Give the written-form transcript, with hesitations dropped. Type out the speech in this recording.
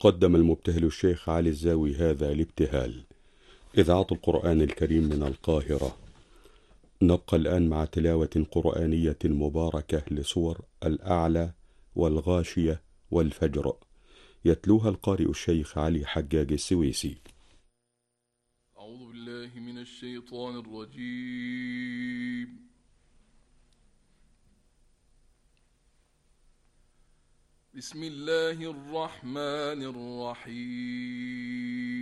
قدم المبتهل الشيخ علي الزاوي هذا الابتهال. إذاعة القرآن الكريم من القاهرة. نبقى الآن مع تلاوة قرآنية مباركة لسور الأعلى والغاشية والفجر، يتلوها القارئ الشيخ علي حجاج السويسي. أعوذ بالله من الشيطان الرجيم. بسم الله الرحمن الرحيم.